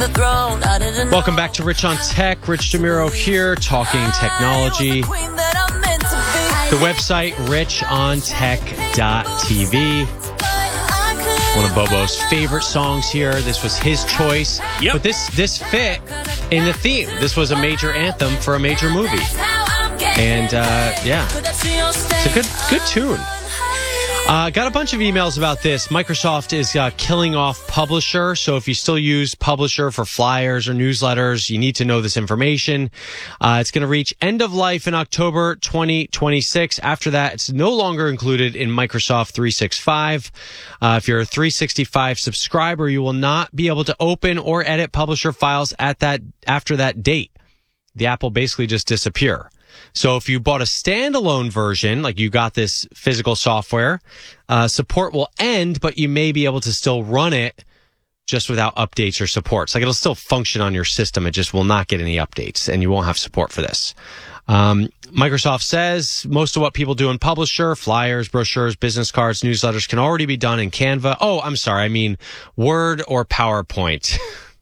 Welcome back to Rich on Tech. Rich DeMuro here, talking technology. The website, richontech.tv. One of Bobo's favorite songs here. This was his choice. Yep. But this fit in the theme. This was a major anthem for a major movie. And, yeah, it's a good tune. Got a bunch of emails about this. Microsoft is killing off Publisher. So if you still use Publisher for flyers or newsletters, you need to know this information. It's going to reach end of life in October 2026. After that, it's no longer included in Microsoft 365. If you're a 365 subscriber, you will not be able to open or edit Publisher files after that date. The app will basically just disappear. So if you bought a standalone version, like you got this physical software, support will end, but you may be able to still run it just without updates or supports. Like it'll still function on your system. It just will not get any updates and you won't have support for this. Microsoft says most of what people do in Publisher, flyers, brochures, business cards, newsletters can already be done in Canva. Oh, I'm sorry. I mean Word or PowerPoint.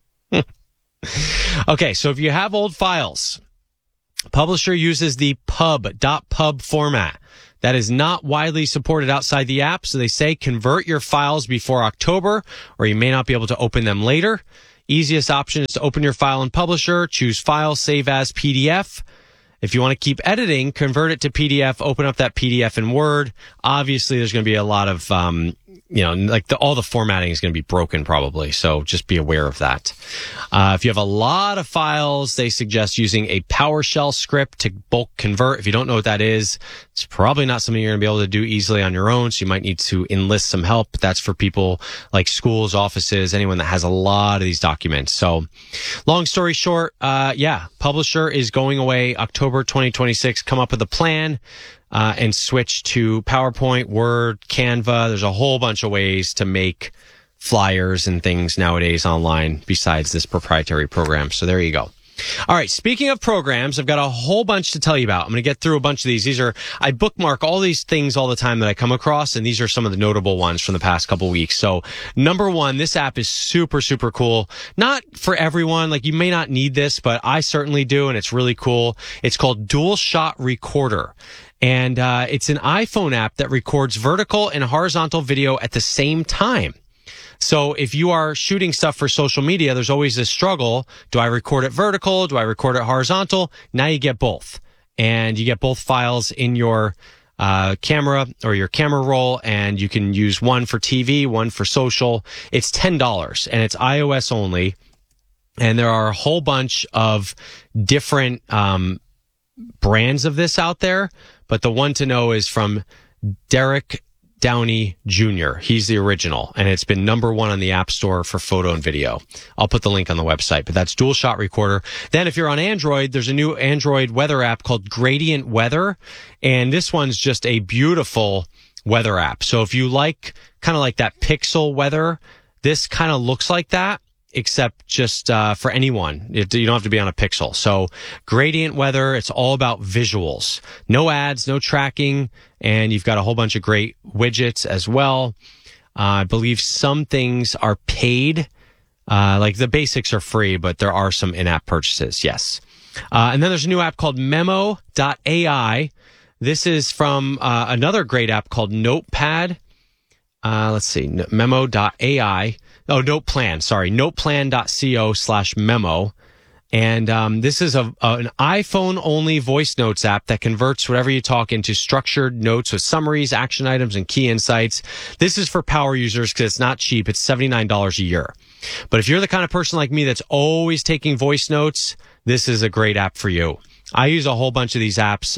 Okay. So if you have old files, Publisher uses the pub.pub format. That is not widely supported outside the app, so they say convert your files before October, or you may not be able to open them later. Easiest option is to open your file in Publisher, choose File, Save As PDF. If you want to keep editing, convert it to PDF, open up that PDF in Word. Obviously, there's going to be a lot of, all the formatting is going to be broken probably. So just be aware of that. If you have a lot of files, they suggest using a PowerShell script to bulk convert. If you don't know what that is, it's probably not something you're going to be able to do easily on your own. So you might need to enlist some help. That's for people like schools, offices, anyone that has a lot of these documents. So long story short, Publisher is going away October 2026. Come up with a plan. And switch to PowerPoint, Word, Canva. There's a whole bunch of ways to make flyers and things nowadays online besides this proprietary program. So there you go. All right. Speaking of programs, I've got a whole bunch to tell you about. I'm going to get through a bunch of these. I bookmark all these things all the time that I come across, and these are some of the notable ones from the past couple weeks. So number one, this app is super, super cool. Not for everyone. Like you may not need this, but I certainly do. And it's really cool. It's called Dual Shot Recorder. And it's an iPhone app that records vertical and horizontal video at the same time. So if you are shooting stuff for social media, there's always this struggle. Do I record it vertical? Do I record it horizontal? Now you get both. And you get both files in your camera or your camera roll, and you can use one for TV, one for social. It's $10 and it's iOS only. And there are a whole bunch of different brands of this out there. But the one to know is from Derek Downey Jr. He's the original, and it's been number one on the App Store for photo and video. I'll put the link on the website, but that's Dual Shot Recorder. Then if you're on Android, there's a new Android weather app called Gradient Weather, and this one's just a beautiful weather app. So if you like kind of like that pixel weather, this kind of looks like that, except just for anyone. You don't have to be on a Pixel. So Gradient Weather, it's all about visuals. No ads, no tracking, and you've got a whole bunch of great widgets as well. I believe some things are paid. Like the basics are free, but there are some in-app purchases, yes. And then there's a new app called Memo.ai. This is from another great app called Notepad. Let's see, Memo.ai. Oh, Noteplan, sorry. Noteplan.co/memo. And this is an iPhone-only voice notes app that converts whatever you talk into structured notes with summaries, action items, and key insights. This is for power users because it's not cheap. It's $79 a year. But if you're the kind of person like me that's always taking voice notes, this is a great app for you. I use a whole bunch of these apps.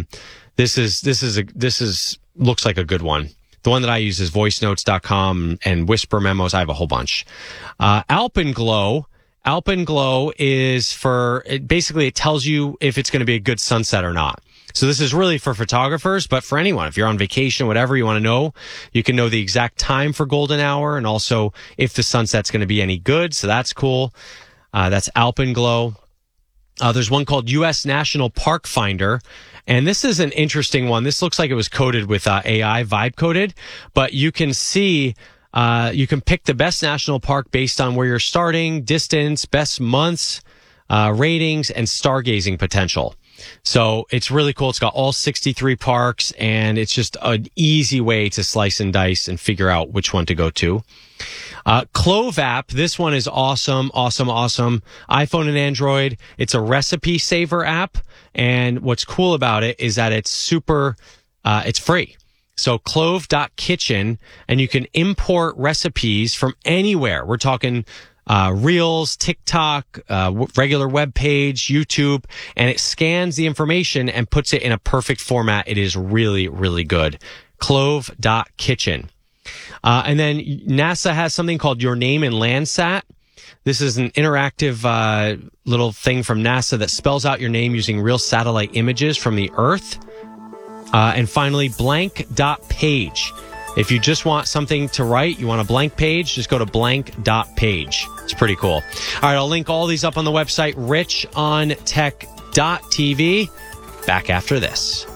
This looks like a good one. The one that I use is voicenotes.com and Whisper Memos. I have a whole bunch. Alpenglow. Alpenglow is basically it tells you if it's going to be a good sunset or not. So this is really for photographers, but for anyone, if you're on vacation, whatever you want to know, you can know the exact time for golden hour and also if the sunset's going to be any good. So that's cool. That's Alpenglow. There's one called U.S. National Park Finder. And this is an interesting one. This looks like it was coded with AI, vibe coded, but you can see You can pick the best national park based on where you're starting, distance, best months, ratings, and stargazing potential. So it's really cool. It's got all 63 parks, and it's just an easy way to slice and dice and figure out which one to go to. Clove app. This one is awesome. iPhone and Android. It's a recipe saver app. And what's cool about it is that it's it's free. So clove.kitchen, and you can import recipes from anywhere. We're talking Reels, TikTok, regular web page, YouTube, and it scans the information and puts it in a perfect format. It is really, really good. Clove.kitchen. And then NASA has something called Your Name in Landsat. This is an interactive little thing from NASA that spells out your name using real satellite images from the Earth. And finally, blank.page. If you just want something to write, you want a blank page, just go to blank.page. It's pretty cool. All right, I'll link all these up on the website, richontech.tv. Back after this.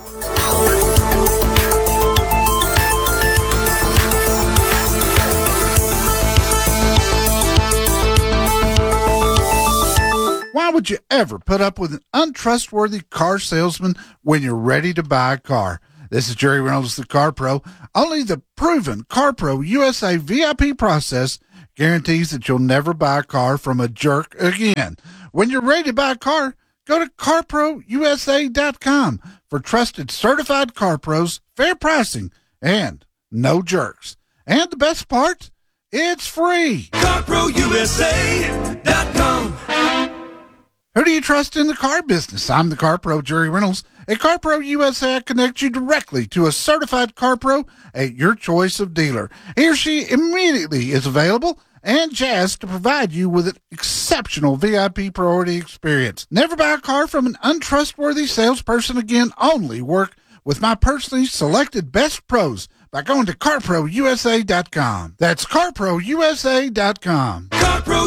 Why would you ever put up with an untrustworthy car salesman when you're ready to buy a car? This is Jerry Reynolds, the Car Pro. Only the proven Car Pro USA VIP process guarantees that you'll never buy a car from a jerk again. When you're ready to buy a car, go to CarProUSA.com for trusted certified car pros, fair pricing, and no jerks. And the best part, it's free. CarProUSA.com. Who do you trust in the car business? I'm the Car Pro, Jerry Reynolds. At Car Pro USA, I connect you directly to a certified car pro at your choice of dealer. He or she immediately is available and jazzed to provide you with an exceptional VIP priority experience. Never buy a car from an untrustworthy salesperson again. Only work with my personally selected best pros by going to CarProUSA.com. That's CarProUSA.com.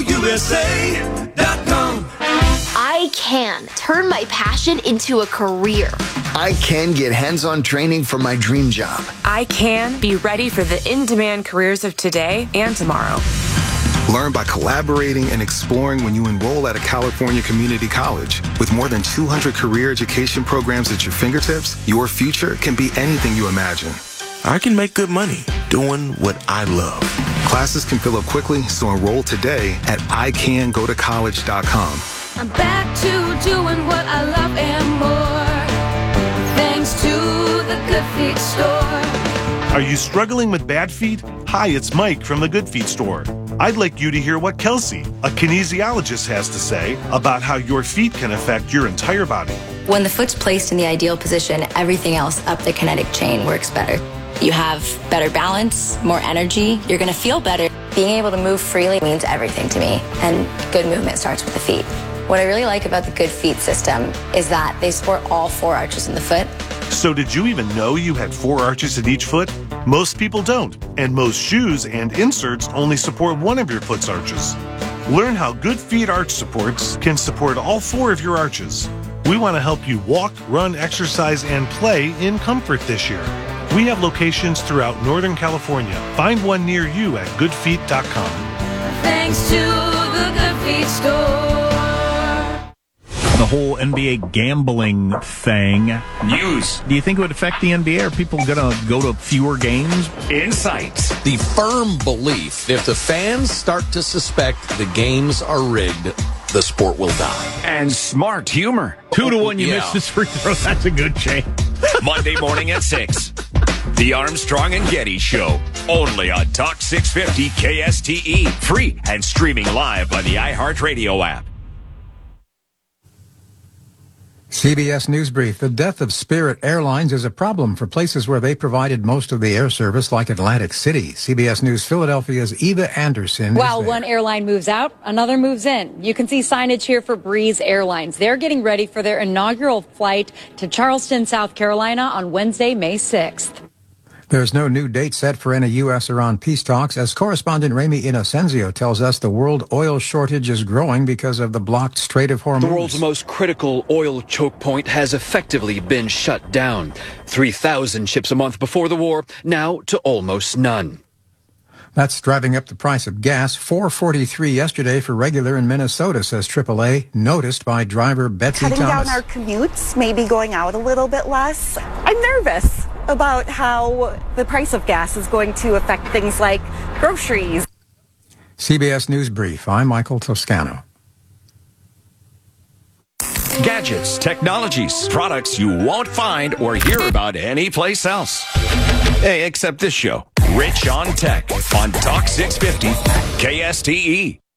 CarProUSA.com. I can turn my passion into a career. I can get hands-on training for my dream job. I can be ready for the in-demand careers of today and tomorrow. Learn by collaborating and exploring when you enroll at a California community college. With more than 200 career education programs at your fingertips, your future can be anything you imagine. I can make good money doing what I love. Classes can fill up quickly, so enroll today at icangotocollege.com. I'm back to doing what I love and more, thanks to the Good Feet store. Are you struggling with bad feet? Hi, it's Mike from the Good Feet store. I'd like you to hear what Kelsey, a kinesiologist, has to say about how your feet can affect your entire body. When the foot's placed in the ideal position, everything else up the kinetic chain works better. You have better balance, more energy, you're going to feel better. Being able to move freely means everything to me, and good movement starts with the feet. What I really like about the Good Feet system is that they support all four arches in the foot. So did you even know you had 4 arches in each foot? Most people don't, and most shoes and inserts only support one of your foot's arches. Learn how Good Feet arch supports can support all 4 of your arches. We want to help you walk, run, exercise, and play in comfort this year. We have locations throughout Northern California. Find one near you at goodfeet.com. Thanks to the Good Feet store. The whole NBA gambling thing. News. Do you think it would affect the NBA? Are people going to go to fewer games? Insights. The firm belief, if the fans start to suspect the games are rigged, the sport will die. And smart humor. 2-1, you missed this free throw. That's a good change. Monday morning at 6. The Armstrong and Getty Show. Only on Talk 650 KSTE. Free and streaming live on the iHeartRadio app. CBS News Brief. The death of Spirit Airlines is a problem for places where they provided most of the air service, like Atlantic City. CBS News Philadelphia's Eva Anderson. While one airline moves out, another moves in. You can see signage here for Breeze Airlines. They're getting ready for their inaugural flight to Charleston, South Carolina on Wednesday, May 6th. There's no new date set for any U.S.-Iran peace talks, as correspondent Remy Inocenzio tells us the world oil shortage is growing because of the blocked Strait of Hormuz. The world's most critical oil choke point has effectively been shut down. 3,000 ships a month before the war, now to almost none. That's driving up the price of gas. $4.43 yesterday for regular in Minnesota, says AAA, noticed by driver Betsy Cutting Thomas. down our commutes, maybe going out a little bit less. I'm nervous about how the price of gas is going to affect things like groceries. CBS News Brief. I'm Michael Toscano. Gadgets, technologies, products you won't find or hear about anyplace else. Hey, except this show, Rich on Tech, on Talk 650 KSTE.